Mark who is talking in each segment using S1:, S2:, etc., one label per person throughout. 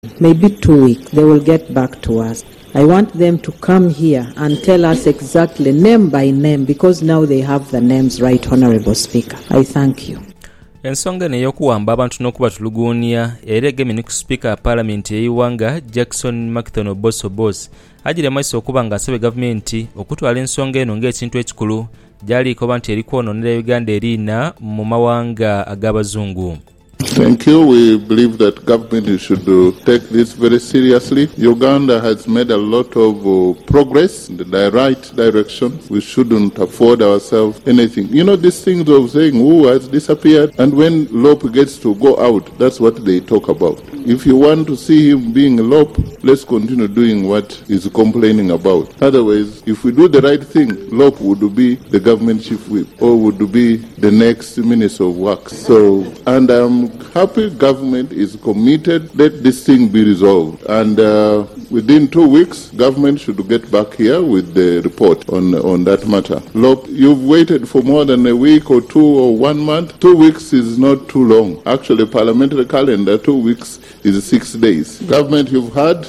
S1: maybe 2 weeks, they will get back to us. I want them to come here and tell us exactly name by name, because now they have the names right, Honorable Speaker. I thank you.
S2: Ensonga n'eyokuwamba abantu n'okubatuluguunya era egemye ku Speaker wa Parliament y'Iwanga Jackson Macthon Obosso Boss agire maiso okuba nga asaba gavumenti okutwala ensonga eno ng'ekintu ekikulu gy'aliko bantu eri kwonoonera Uganda eriina mu mawanga ag'abazungu.
S3: Thank you. We believe that government should take this very seriously. Uganda has made a lot of progress in the right direction. We shouldn't afford ourselves anything. You know, these things of saying who has disappeared, and when Lope gets to go out, that's what they talk about. If you want to see him being Lope, let's continue doing what he's complaining about. Otherwise, if we do the right thing, Lope would be the government chief whip or would be the next Minister of Works. So, and I'm happy government is committed. Let this thing be resolved. And within 2 weeks, government should get back here with the report on that matter. Look, you've waited for more than a week or 2 or 1 month. 2 weeks is not too long. Actually, parliamentary calendar, 2 weeks is 6 days. Government, you've heard.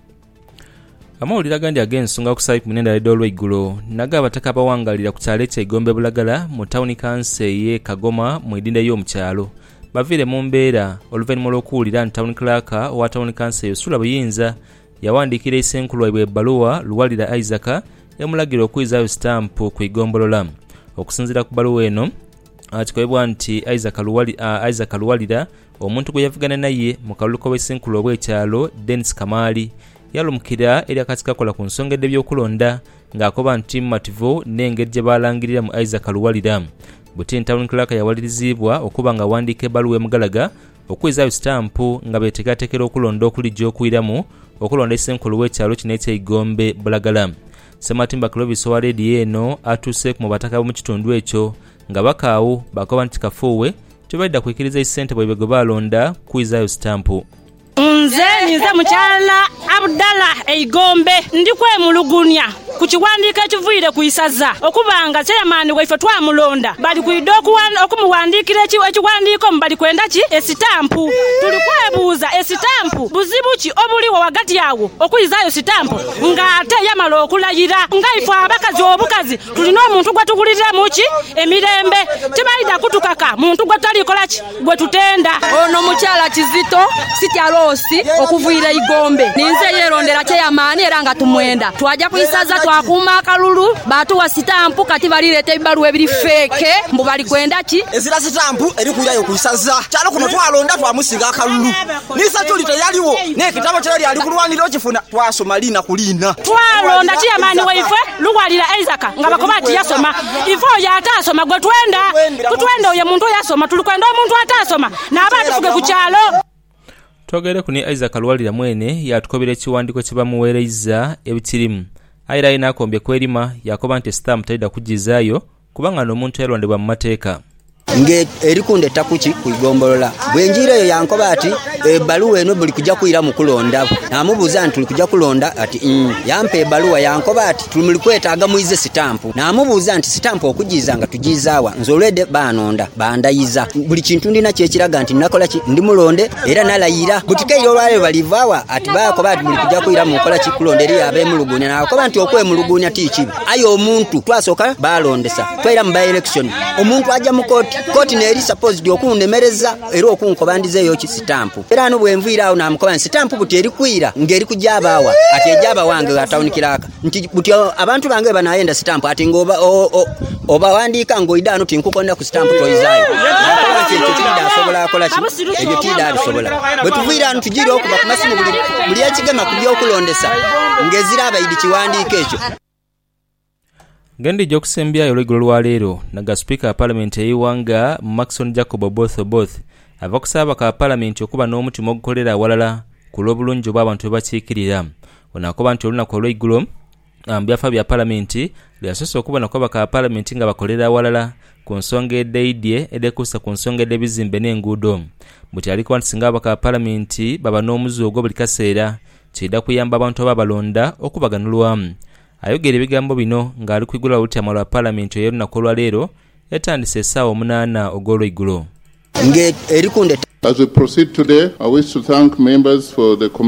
S2: Amawulire agandi ag'ensonga ku Site Munenda Ledo olw'eggulo naga abataka abawangalira ku kyalo ky'Egombe Bulagala mu tawuni kanse y'e Kagoma mu edinda y'omu kyalo baviire mu mbeera oluvannyuma lw'okuwulira nti tawuni clerk owa tawuni kanse Yosula Buyinza yawandiikira Issenkulu waabwe ebbaluwa Luwalira Isaac emulagira okuyizaayo sitampu ku igombolola. Okusinziira ku bbaluwa eno kikobebwa nti Isaac Luwalira omuntu gwe yavugana naye mu kalulu k'obw'Issenkulu obw'ekyalo Dennis Kamali yalumukira eri akasikakola ku nsonga by'okulonda ng'akoba nti mumativu n'engeri gye baalangirira mu Isaac Luwalira. Butin Town Clerk yawalirizibwa okuba nga wandiika ebbaluwa emugalaga okuyizaayo sitampu nga beeteekateekera okulonda okulijja okuyiramu okulonda Issenkulu w'ekyalo kino eky'Igombe Bulagala. Sematimba Clovis owa leediyo eno atuuse mu bataka b'omu kitundu ekyo nga bakaawo bakoba nti kafuuwe tebalidda kuikiriza ssente bwe bwe baalonda kuyizaayo sitampu.
S4: Nze mukyala Abdallah Eigombe ndi kwemulugunya ku kiwandiiko ekivuire ku isaza okubanga chairman waife twamulonda bali kuido okumuwandiikira ekiwandiiko bali kwenda ki esitampu. Tuli kwebuuza esitampu buzibu ki obuliwo wagati yawo okuyizaayo sitampu ng'ate yamala okulayira ngaife abakazi obukazi tulina omuntu gwe tugulirira muki emirembe tebalida kutukaka muntu gwe talikola ki gwe tutenda.
S5: Ono mukyala Kizito Sityalosi okuvuira Igombe ninze yerondera chairman era nga tumwenda twaja kuisaza twakuma akalulu batuwa sitampu kati balireta ebbaluwa ebiri feke mbu bali kwenda ki
S6: ezira sitampu eri kuyayo kuisaza kyalo kuno twalonda twamusinga akalulu nisa tuli tayaliwo n'ekitabo kyali ali kulwanira okifuna twasoma lina kulina
S4: twalonda chairman waife Luwalira Isaac nga bakobati yasoma ifo yatasoma gwe twenda oyo muntu yasoma tulikwenda omuntu atasoma n'abantu fuge ku kyalo.
S2: Twogere ku ni Isaac Luwalira mwene yatukobera ekiwandiiko kye bamuweereza ebitirimu. Ayira inakombye kwerima yakoba nti sitampu talida kugizaayo kubanga n'omuntu yalondebwa mu mateeka.
S7: Nge erikunde takuchi kuigombolola bwenjira yo yankoba ati ebbaluwa eno buli kujja kuyira mu kulonda namubuuza nti tuli kujja kulonda ati yampe ebbaluwa yankoba ati tuli kwetaaga muyize sitampu namubuuza nti sitampu okugiza nga tugizaawa nzolwedde banonda bandayiza buli kintu ndina kyekiraga nti nakola ki ndi mulonde era nalayira butike yolwayo balivaawa ati bakoba ati buli kujja kuyira mu kola ki kulonda eri ab'emulugunya nakoba nti okwemulugunya tikibi ayo omuntu twasooka balondesa twera mu by election omuntu ajja mu koti neri supposed okundemereza era okunkobandiza eyo sitampu era no bwenvira awo namukoba sitampu buti eri kwira ngeri kujabaawa ati ejaba wange wa town clerk nti buti abantu bange banayenda sitampu ati ngoba oba wandika ngoidano tinkukonda ku sitampu toizaayo ekyo kida asobola akola ki ebyo kida abisobola bwe tuvira anu tujira okuba ku masimu buli yakigema kubyo okulondesa ngezira abayidi kiwandiika ekyo.
S2: Gendi jokusembya olw'eggulo lwa leero naga Speaker wa Parliament y'Iwanga Maxon Jacob Oboth ava kusaba ka Parliament okuba n'omutima ogukolera awalala ku lw'obulungi bw'abantu be bakiikirira. Ono akoba nti olunaku olw'eggulo byafa bya Parliament lyasoose okuba nakoba ka Parliament nga bakolera awalala ku nsonga eddeidye edekuusa ku nsonga ed'ebizimbe n'enguudo. Buti aliko nti singa abaka Parliament baba n'omuzi ogwo buli kaseera kidda kuyamba abantu ababalonda okubaganulwamu. Ayogera ebigambo bino ng'ali kwigula olutama lwa Parliament y'olunaku olwaleero yatandise essaawa 8 ogw'olweggulo.
S3: As we proceed today, I wish to thank members for the